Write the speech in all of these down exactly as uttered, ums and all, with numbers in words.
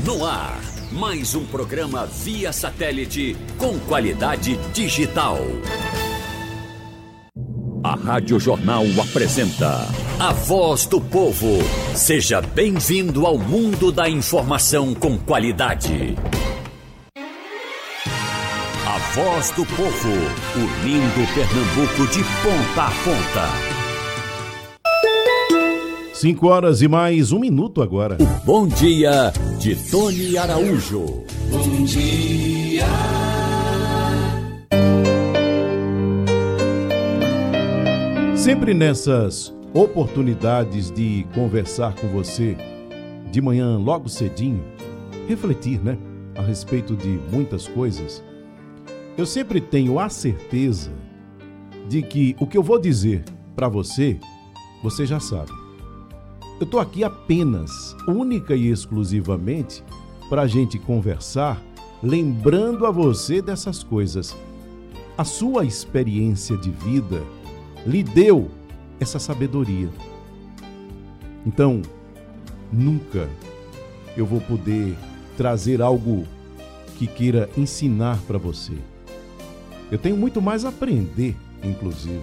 No ar, mais um programa via satélite com qualidade digital. A Rádio Jornal apresenta A Voz do Povo. Seja bem-vindo ao mundo da informação com qualidade. A Voz do Povo, unindo Pernambuco de ponta a ponta. Cinco horas e mais um minuto agora. O Bom Dia de Tony Araújo. Bom dia. Sempre nessas oportunidades de conversar com você de manhã, logo cedinho, refletir, né, a respeito de muitas coisas, eu sempre tenho a certeza de que o que eu vou dizer para você, você já sabe. Eu estou aqui apenas, única e exclusivamente, para a gente conversar, lembrando a você dessas coisas. A sua experiência de vida lhe deu essa sabedoria. Então, nunca eu vou poder trazer algo que queira ensinar para você. Eu tenho muito mais a aprender, inclusive.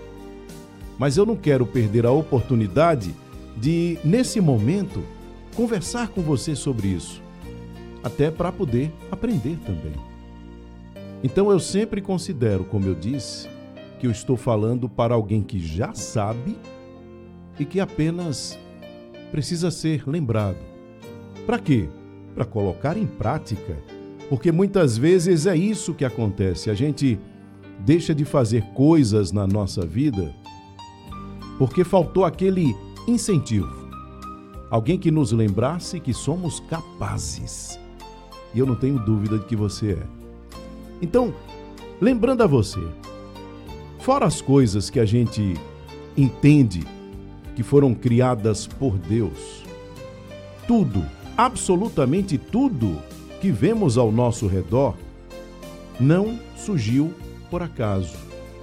Mas eu não quero perder a oportunidade de, nesse momento, conversar com você sobre isso, até para poder aprender também. Então eu sempre considero, como eu disse, que eu estou falando para alguém que já sabe e que apenas precisa ser lembrado. Para quê? Para colocar em prática, porque muitas vezes é isso que acontece, a gente deixa de fazer coisas na nossa vida porque faltou aquele incentivo. Alguém que nos lembrasse que somos capazes. E eu não tenho dúvida de que você é. Então, lembrando a você, fora as coisas que a gente entende que foram criadas por Deus, tudo, absolutamente tudo que vemos ao nosso redor não surgiu por acaso.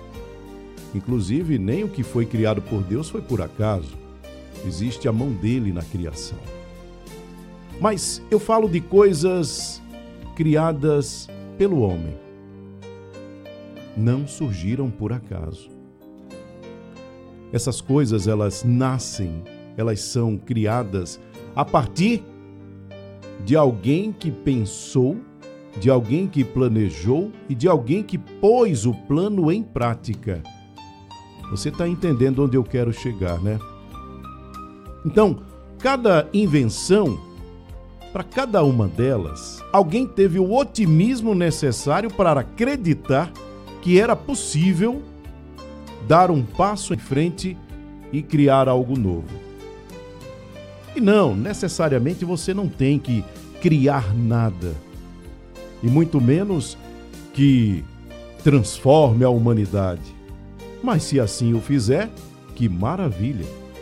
Inclusive, nem o que foi criado por Deus foi por acaso. Existe a mão dele na criação. Mas eu falo de coisas criadas pelo homem. Não surgiram por acaso. Essas coisas, elas nascem, elas são criadas a partir de alguém que pensou, de alguém que planejou e de alguém que pôs o plano em prática. Você está entendendo onde eu quero chegar, né? Então, cada invenção, para cada uma delas, alguém teve o otimismo necessário para acreditar que era possível dar um passo em frente e criar algo novo. E não, necessariamente você não tem que criar nada, e muito menos que transforme a humanidade. Mas se assim o fizer, que maravilha!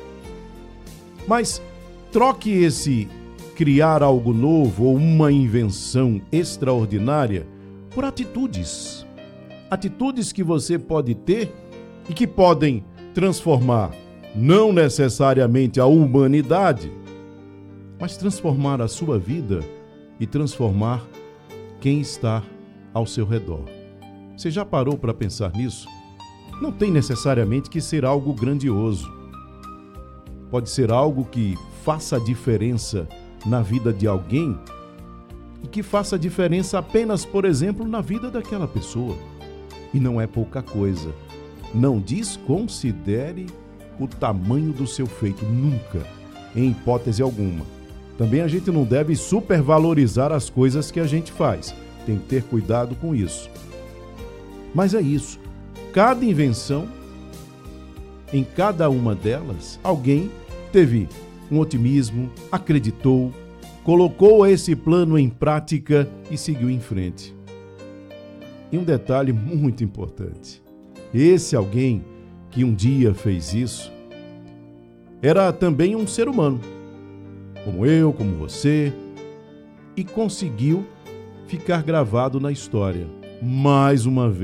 Mas troque esse criar algo novo ou uma invenção extraordinária por atitudes. Atitudes que você pode ter e que podem transformar não necessariamente a humanidade, mas transformar a sua vida e transformar quem está ao seu redor. Você já parou para pensar nisso? Não tem necessariamente que ser algo grandioso. Pode ser algo que faça a diferença na vida de alguém e que faça diferença apenas, por exemplo, na vida daquela pessoa. E não é pouca coisa. Não desconsidere o tamanho do seu feito, nunca, em hipótese alguma. Também a gente não deve supervalorizar as coisas que a gente faz. Tem que ter cuidado com isso. Mas é isso. Cada invenção, em cada uma delas, alguém teve um otimismo, acreditou, colocou esse plano em prática e seguiu em frente. E um detalhe muito importante: esse alguém que um dia fez isso era também um ser humano, como eu, como você, e conseguiu ficar gravado na história. Mais uma vez.